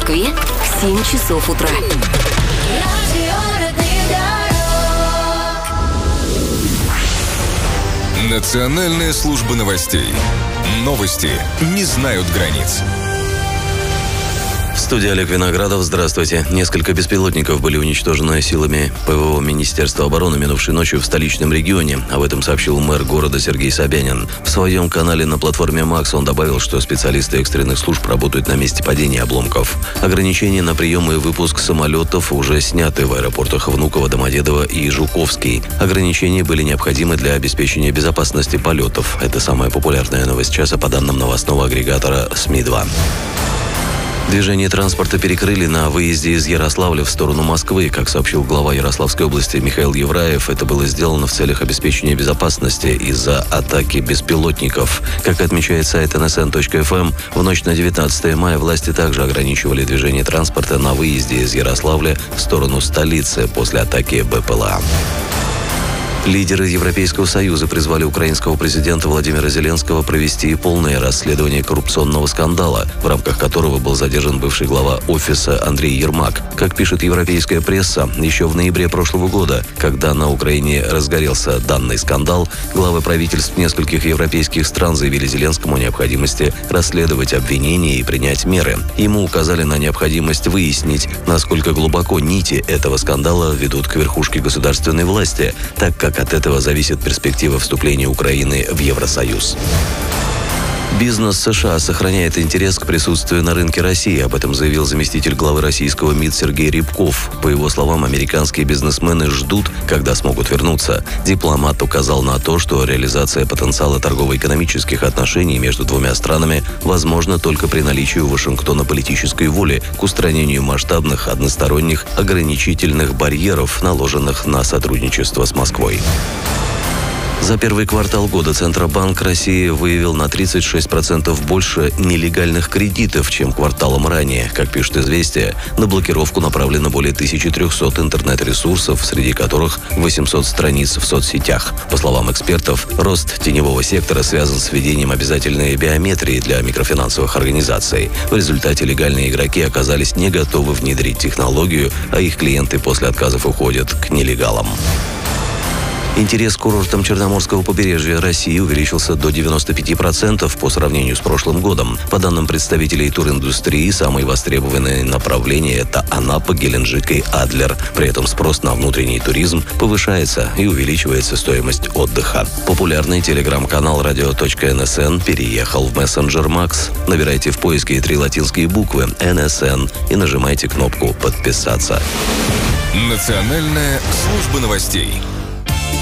Москве в 7 часов утра. Национальная служба новостей. Новости не знают границ. В студии Олег Виноградов. Здравствуйте. Несколько беспилотников были уничтожены силами ПВО Министерства обороны минувшей ночью в столичном регионе. Об этом сообщил мэр города Сергей Собянин. В своем канале на платформе МАКС он добавил, что специалисты экстренных служб работают на месте падения обломков. Ограничения на прием и выпуск самолетов уже сняты в аэропортах Внуково, Домодедово и Жуковский. Ограничения были необходимы для обеспечения безопасности полетов. Это самая популярная новость часа по данным новостного агрегатора СМИ-2. Движение транспорта перекрыли на выезде из Ярославля в сторону Москвы. Как сообщил глава Ярославской области Михаил Евраев, это было сделано в целях обеспечения безопасности из-за атаки беспилотников. Как отмечает сайт nsn.fm, в ночь на 19 мая власти также ограничивали движение транспорта на выезде из Ярославля в сторону столицы после атаки БПЛА. Лидеры Европейского Союза призвали украинского президента Владимира Зеленского провести полное расследование коррупционного скандала, в рамках которого был задержан бывший глава офиса Андрей Ермак. Как пишет европейская пресса, еще в ноябре прошлого года, когда на Украине разгорелся данный скандал, главы правительств нескольких европейских стран заявили Зеленскому о необходимости расследовать обвинения и принять меры. Ему указали на необходимость выяснить, насколько глубоко нити этого скандала ведут к верхушке государственной власти, так как от этого зависит перспектива вступления Украины в Евросоюз. Бизнес США сохраняет интерес к присутствию на рынке России. Об этом заявил заместитель главы российского МИД Сергей Рябков. По его словам, американские бизнесмены ждут, когда смогут вернуться. Дипломат указал на то, что реализация потенциала торгово-экономических отношений между двумя странами возможна только при наличии у Вашингтона политической воли к устранению масштабных односторонних ограничительных барьеров, наложенных на сотрудничество с Москвой. За первый квартал года Центробанк России выявил на 36% больше нелегальных кредитов, чем кварталом ранее. Как пишет «Известия», на блокировку направлено более 1300 интернет-ресурсов, среди которых 800 страниц в соцсетях. По словам экспертов, рост теневого сектора связан с введением обязательной биометрии для микрофинансовых организаций. В результате легальные игроки оказались не готовы внедрить технологию, а их клиенты после отказов уходят к нелегалам. Интерес к курортам Черноморского побережья России увеличился до 95% по сравнению с прошлым годом. По данным представителей туриндустрии, самые востребованные направления – это Анапа, Геленджик и Адлер. При этом спрос на внутренний туризм повышается и увеличивается стоимость отдыха. Популярный телеграм-канал radio.nsn переехал в мессенджер МАКС. Набирайте в поиске 3 латинские буквы «НСН» и нажимайте кнопку «Подписаться». Национальная служба новостей.